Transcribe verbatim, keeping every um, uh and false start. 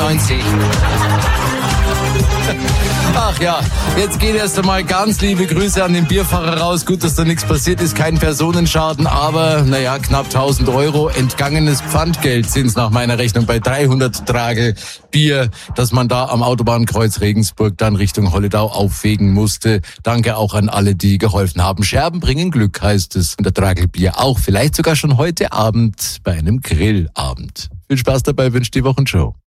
neunzig. Ach ja, jetzt geht erst einmal ganz liebe Grüße an den Bierfahrer raus. Gut, dass da nichts passiert ist, kein Personenschaden, aber naja, knapp tausend Euro entgangenes Pfandgeld sind es nach meiner Rechnung bei dreihundert Tragel Bier, dass man da am Autobahnkreuz Regensburg dann Richtung Holledau aufwägen musste. Danke auch an alle, die geholfen haben. Scherben bringen Glück, heißt es. Und der Tragel Bier auch, vielleicht sogar schon heute Abend bei einem Grillabend. Viel Spaß dabei, wünscht die Wochenshow.